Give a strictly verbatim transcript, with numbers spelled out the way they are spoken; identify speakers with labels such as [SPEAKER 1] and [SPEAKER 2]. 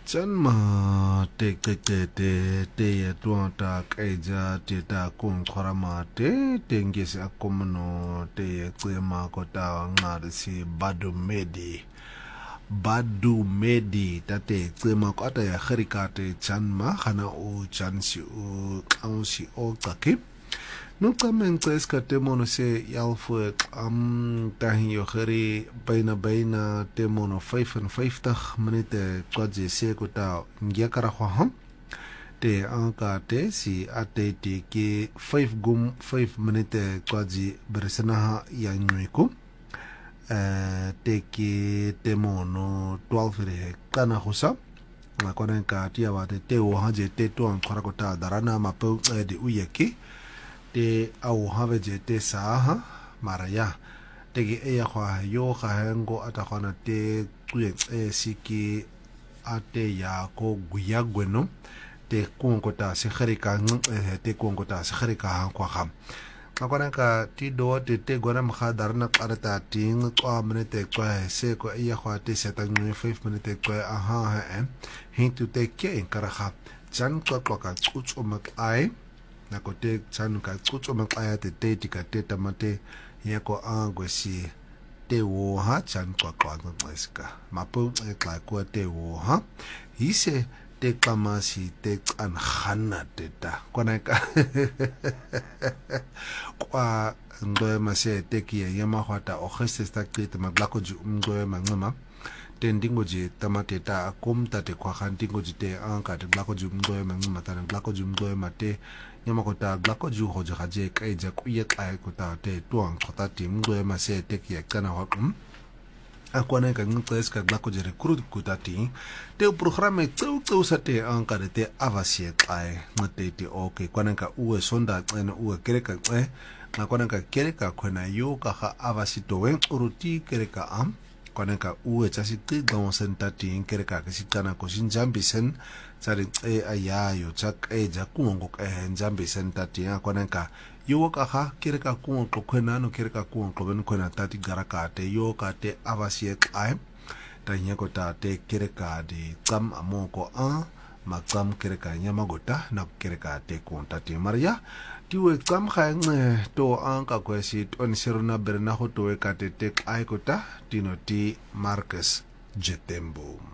[SPEAKER 1] Chan ma te te te te te ya tuanta kaija te ta kun korama te te ngesi akomono te ya tsema kota ngare si badu medi badu medi tate tsema kota ya kharika te chan ma khana o chan si o au si o take no tamen tses ka te mono se yalfo am tahin yo khari baina baina te mono vyfenvyftig minute kwaje se ko ta ngiakara khwa te anka te si ate te ke five gum five minute kwaje bersana ya nyweko eh te ke te mono twelve re kana khosa la konen ka tia wa te te o haje te to an khara ko ta darana ma pe de uyeki te au have je te saha maraya te ki ea kwa yo kahengo ata kwana te kuye e siki ate ya ko guya gweno te kuongo ta se kharika te kuongo ta se kharika han kwa kham akwana ka ti do te te gona mkha darna qarata ting kwa minute kwa se ko ea kwa te seta ngwe five minute kwa aha ha hintu te ke karaha chan kwa kwa ka tsutsu mak ai na ko te chan ka tsutsu mak ai te te tika te tamate ya ko angwe si te wo ha chan kwa kwa ngweska mapu e kla ko te wo ha hise te kamasi te an khana te ta kona ka kwa ngoe mase te ki ya ma khata o khese sta krite maglako ju ngoe mangama te ndingo je tamate ta kom ta te kwa khan ndingo je te anka te glako ju ngoe mangama ta glako ju ngoe mate nyama ko ta glako ju ho je khaje kai ja ku ye kai ko ta te tuang khota ti ngoe mase te ki kana ho um akwana ka ngtses ka glako je recruit ku ta ti te programe tsau tsau sa te anka te avasie kai ngate ti okay kwana ka uwe sonda tsena uwe kere ka tse akwana ka kere ka khona yo ka ga avasito wen uruti kere ka am kwana ka uwe tsasi ti don senta ti kere ka ka sikana ko sinjambi sen tsari e ayayo tsak e ja kungo ka njambi senta ti akwana ka yo ka ga kere ka kungo khona no kere ka kungo ben khona tati garaka te yo ka te avasie kai ta nyako ta te kere ka di tsam amoko a matsam kere ka nyama gota na kere ka te konta te maria tiwe tsam ga nge to anka kwesi on siruna berna ho to ka te te ai kota tino ti Marcus Jetembo.